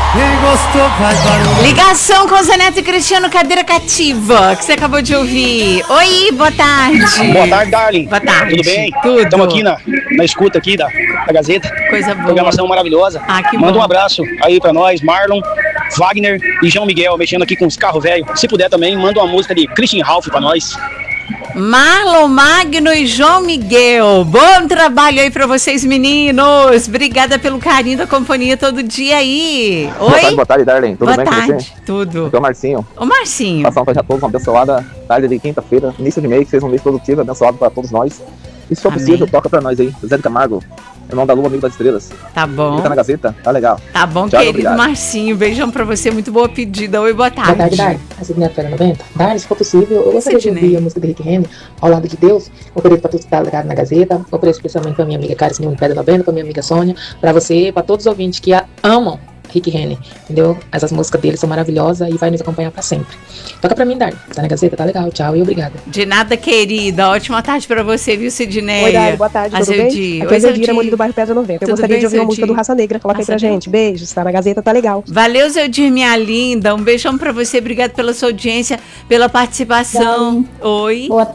Quem gostou faz barulho. Ligação com Zaneto e Cristiano, cadeira cativa, que você acabou de ouvir. Oi, boa tarde. Boa tarde, Darlene. Boa tarde. Tudo bem? Tudo. Estamos aqui na escuta aqui da Gazeta. Coisa boa. Programação maravilhosa. Ah, que Manda bom. um abraço aí pra nós, Marlon, Wagner e João Miguel, mexendo aqui com os carros velhos. Se puder também, manda uma música de Christian Ralph pra nós. Marlon Magno e João Miguel, bom trabalho aí pra vocês, meninos. Obrigada pelo carinho da companhia todo dia aí. Oi? Boa tarde, Darlene. Tudo Boa bem tarde. com você? Tudo. Aqui é o Marcinho. Ô, Marcinho. Passando para todos uma abençoada tarde de quinta-feira, início de mês, que seja um mês produtivo, abençoado para todos nós. E se for Amém. possível, toca para nós aí. Zé de Camargo, irmão da Lua, amigo das estrelas. Tá bom. Fica na Gazeta, tá legal. Tá bom, Tchau, querido obrigado. Marcinho. Beijão pra você, muito boa pedida. Oi, boa tarde. Boa tarde, Darlene. A Sidney Pedra 90. Darlene, se for possível, eu gostaria de Sidney. ouvir a música de Rick Henry, Ao Lado de Deus. Ofereço para todos que estão ligados na Gazeta. Ofereço especialmente para minha amiga Cara Simone Pedra 90, para minha amiga Sônia, para você, para todos os ouvintes que amam Rick Henry, entendeu? Essas músicas dele são maravilhosas e vai nos acompanhar para sempre. Toca para mim, Darlene. Tá na Gazeta, tá legal. Tchau e obrigada. De nada, querida. Ótima tarde pra você, viu, Sidney? Oi, Dari, boa tarde, tudo bem? Azeudir. Aqui é Oi, Zeldira, Mori Azeudir. do bairro Pedra 90. Eu Tudo gostaria bem, de ouvir uma música Zeudir? do Raça Negra. Coloca aí pra Raça gente. Beijos, tá na Gazeta, tá legal. Valeu, Zeudir, minha linda. Um beijão pra você. Obrigado pela sua audiência, pela participação. Oi. Boa